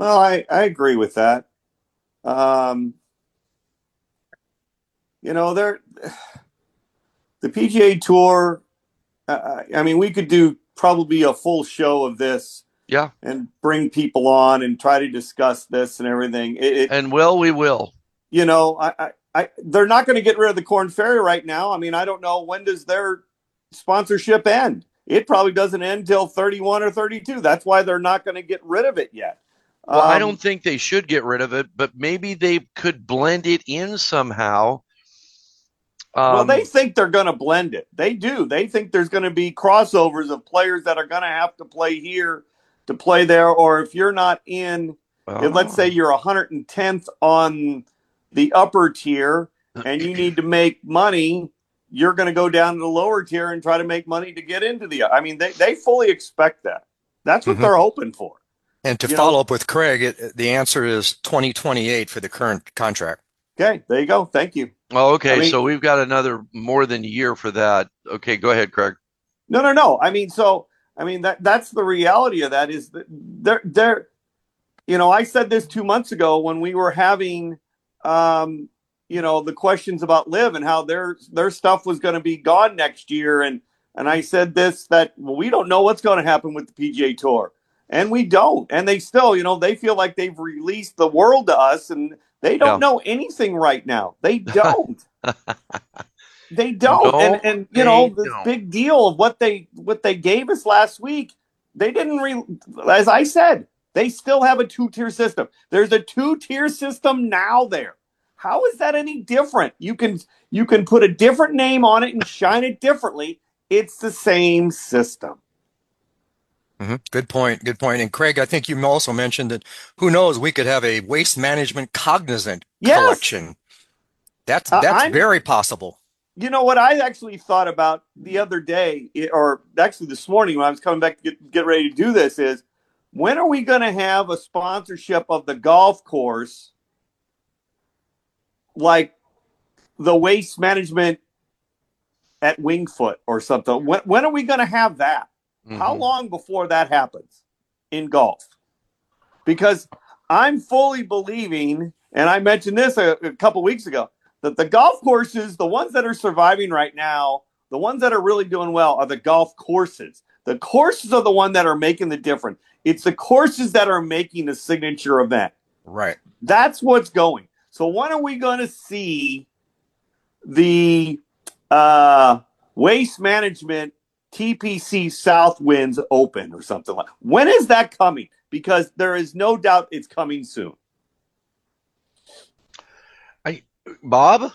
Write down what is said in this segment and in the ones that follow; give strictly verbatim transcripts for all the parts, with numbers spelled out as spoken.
Well, I, I agree with that. Um, you know, there the P G A Tour. Uh, I mean, we could do probably a full show of this Yeah. and bring people on and try to discuss this and everything. It, it And well, we will. you know, I, I, I they're not going to get rid of the Corn Ferry right now. I mean, I don't know when does their sponsorship end. It probably doesn't end till thirty-one or thirty-two. That's why they're not going to get rid of it yet. Well, I Um, don't think they should get rid of it, but maybe they could blend it in somehow. well, they Um, think they're going to blend it. They do. They think there's going to be crossovers of players that are going to have to play here to play there, or if you're not in, if let's say oh. you're one hundred tenth on the upper tier and you need to make money, you're going to go down to the lower tier and try to make money to get into the. I mean, they they fully expect that. That's what Hmm. they're hoping for. And to You know. follow up with Craig, it, the answer is twenty twenty-eight for the current contract. Okay, there you go. Thank you. Oh, I okay. mean, So we've got another more than a year for that. Okay, go ahead, Craig. no, no, no. I mean, so I mean that that's the reality of that is that they're they're you know, I said this two months ago when we were having, um, you know, the questions about Live and how their their stuff was going to be gone next year, and and I said this that well, we don't know what's going to happen with the P G A Tour, and we don't, and they still, you know, they feel like they've released the world to us, and they don't Yeah. know anything right now. They don't. They don't. And No, and you know, they this don't. big deal of what they what they gave us last week, they didn't re as I said, they still have a two-tier system. There's a two-tier system now there. How is that any different? You can you can put a different name on it and shine it differently. It's the same system. Hmm. Good point. Good point. And Craig, I think you also mentioned that who knows, we could have a waste management cognizant Yes. collection. That's Uh, that's I'm very possible. you know what I actually thought about the other day, or actually this morning when I was coming back to get, get ready to do this, is when are we going to have a sponsorship of the golf course like the waste management at Wingfoot or something? When, when are we going to have that? How Hmm. long before that happens in golf? Because I'm fully believing, and I mentioned this a, a couple weeks ago, that the golf courses, the ones that are surviving right now, the ones that are really doing well are the golf courses. The courses are the one that are making the difference. It's the courses that are making the signature event. Right. That's what's going. So when are we going to see the uh, waste management T P C South Winds Open or something like? When is that coming? Because there is no doubt it's coming soon. I, Bob?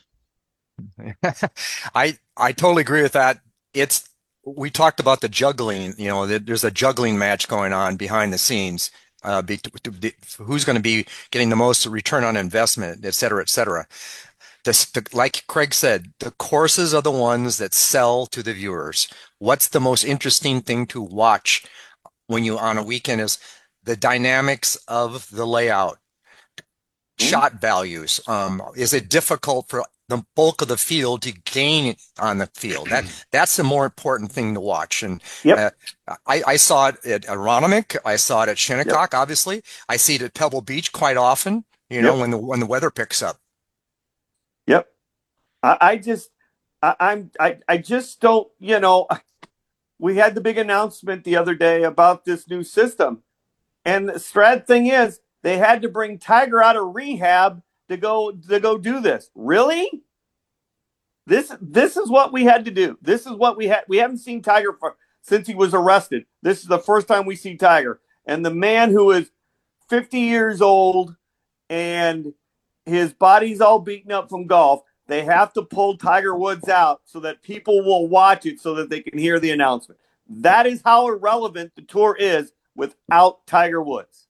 I I totally agree with that. It's we talked about the juggling, you know, there's a juggling match going on behind the scenes. Uh, be, to, be, who's going to be getting the most return on investment, et cetera, et cetera. This, the, like Craig said, the courses are the ones that sell to the viewers. What's the most interesting thing to watch when you on a weekend is the dynamics of the layout, Hmm? shot values. Um, is it difficult for the bulk of the field to gain on the field? That that's the more important thing to watch. And Yep. uh, I, I saw it at Aronimink. I saw it at Yep. Shinnecock. Obviously, I see it at Pebble Beach quite often. You know, Yep. when the when the weather picks up. Yep. I, I just, I, I'm, I, I just don't. You know, we had the big announcement the other day about this new system, and the Strad thing is they had to bring Tiger out of rehab to go to go do this. Really? This this is what we had to do. This is what we had. We haven't seen Tiger for, since he was arrested. This is the first time we see Tiger, and the man who is fifty years old and his body's all beaten up from golf. They have to pull Tiger Woods out so that people will watch it so that they can hear the announcement. That is how irrelevant the tour is without Tiger Woods.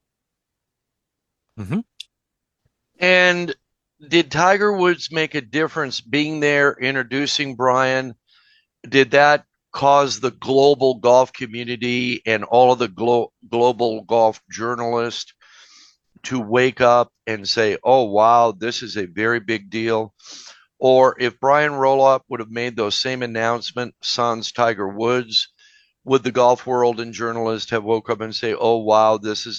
Hmm. And did Tiger Woods make a difference being there, introducing Brian? Did that cause the global golf community and all of the glo- global golf journalists to wake up and say, oh, wow, this is a very big deal? Or if Brian Roloff would have made those same announcements, sans Tiger Woods, would the golf world and journalists have woke up and say, oh, wow, this is